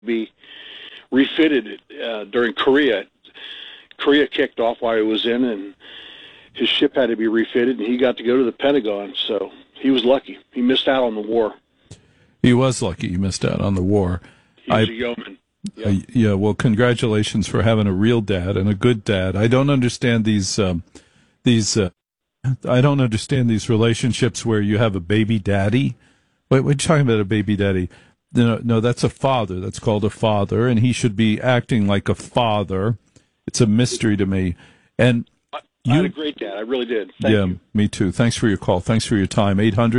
be refitted during Korea. Korea kicked off while he was in, and his ship had to be refitted, and he got to go to the Pentagon, so he was lucky. He missed out on the war. He was lucky he missed out on the war. He was a yeoman. Yeah, well, congratulations for having a real dad and a good dad. I don't understand these I don't understand these relationships where you have a baby daddy. Wait, we're talking about a baby daddy. No, that's a father. That's called a father, and he should be acting like a father. It's a mystery to me. And I had a great dad. I really did. Thank you. Me too. Thanks for your call. Thanks for your time.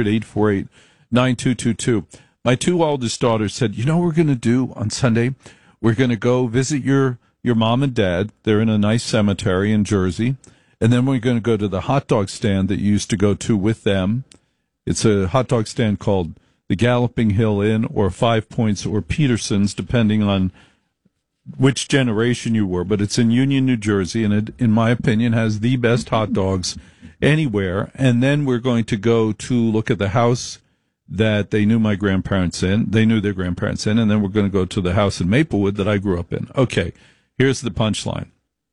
800-848-9222. My two oldest daughters said, you know what we're going to do on Sunday? We're going to go visit your mom and dad. They're in a nice cemetery in Jersey. And then we're going to go to the hot dog stand that you used to go to with them. It's a hot dog stand called the Galloping Hill Inn or Five Points or Peterson's, depending on which generation you were. But it's in Union, New Jersey, and it, in my opinion, has the best hot dogs anywhere. And then we're going to go to look at the house that they knew my grandparents in. They knew their grandparents in. And then we're going to go to the house in Maplewood that I grew up in. Okay, here's the punchline.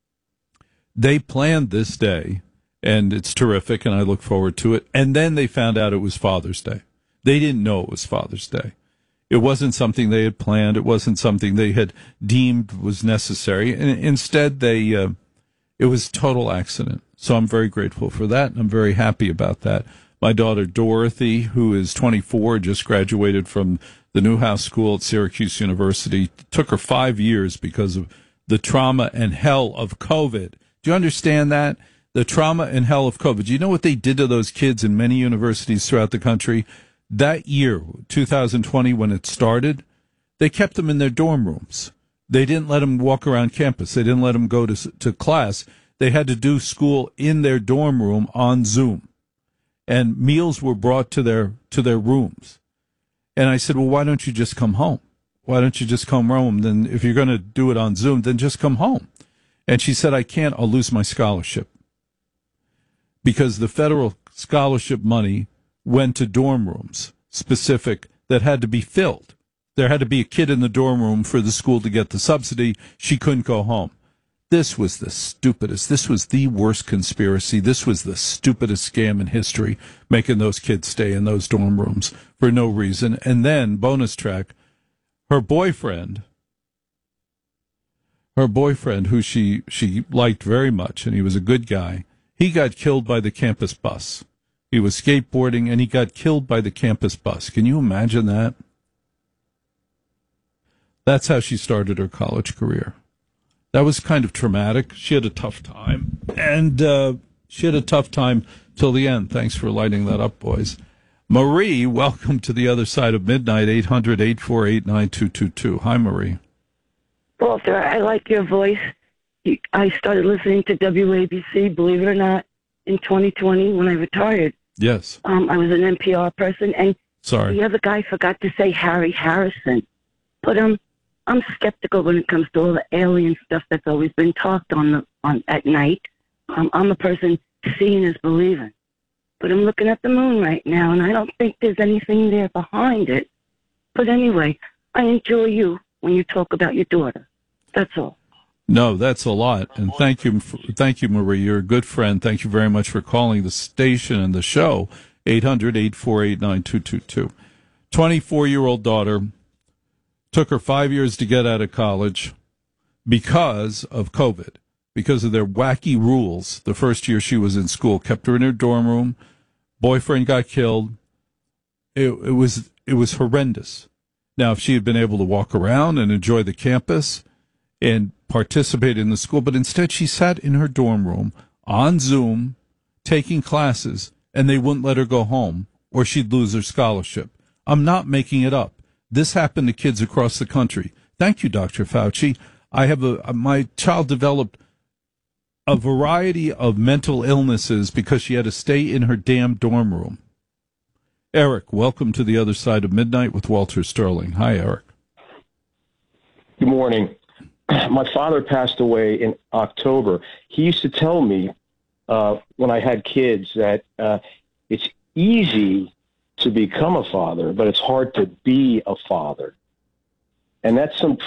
They planned this day, and it's terrific, and I look forward to it. And then they found out it was Father's Day. They didn't know it was Father's Day. It wasn't something they had planned. It wasn't something they had deemed was necessary. And instead, it was total accident. So I'm very grateful for that, and I'm very happy about that. My daughter Dorothy, who is 24, just graduated from the Newhouse School at Syracuse University. It took her 5 years because of the trauma and hell of COVID. Do you understand that? The trauma and hell of COVID. Do you know what they did to those kids in many universities throughout the country? That year, 2020, when it started, they kept them in their dorm rooms. They didn't let them walk around campus. They didn't let them go to class. They had to do school in their dorm room on Zoom. And meals were brought to their rooms. And I said, well, why don't you just come home? Why don't you just come home? Then if you're going to do it on Zoom, then just come home. And she said, I can't. I'll lose my scholarship. Because the federal scholarship money went to dorm rooms specific that had to be filled. There had to be a kid in the dorm room for the school to get the subsidy. She couldn't go home. This was the stupidest. This was the worst conspiracy. This was the stupidest scam in history, making those kids stay in those dorm rooms for no reason. And then, bonus track, her boyfriend, who she liked very much, and he was a good guy, he got killed by the campus bus. He was skateboarding, and he got killed by the campus bus. Can you imagine that? That's how she started her college career. That was kind of traumatic. She had a tough time, and she had a tough time till the end. Thanks for lighting that up, boys. Marie, welcome to the other side of midnight, 800-848-9222. Hi, Marie. Walter, I like your voice. I started listening to WABC, believe it or not, in 2020 when I retired. Yes. I was an NPR person, and sorry, the other guy forgot to say Harry Harrison. But I'm skeptical when it comes to all the alien stuff that's always been talked on at night. I'm a person, seeing is believing. But I'm looking at the moon right now, and I don't think there's anything there behind it. But anyway, I enjoy you when you talk about your daughter. That's all. No, that's a lot. And thank you, Marie. You're a good friend. Thank you very much for calling the station and the show, 800-848-9222. 24-year-old daughter. Took her 5 years to get out of college because of COVID, because of their wacky rules. The first year she was in school, kept her in her dorm room. Boyfriend got killed. It was horrendous. Now, if she had been able to walk around and enjoy the campus and participate in the school, but instead she sat in her dorm room on Zoom taking classes, and they wouldn't let her go home or she'd lose her scholarship. I'm not making it up. This happened to kids across the country. Thank you, Dr. Fauci. I have my child developed a variety of mental illnesses because she had to stay in her damn dorm room. Eric, welcome to the other side of midnight with Walter Sterling. Hi, Eric. Good morning. My father passed away in October. He used to tell me when I had kids that it's easy to become a father, but it's hard to be a father. And that's some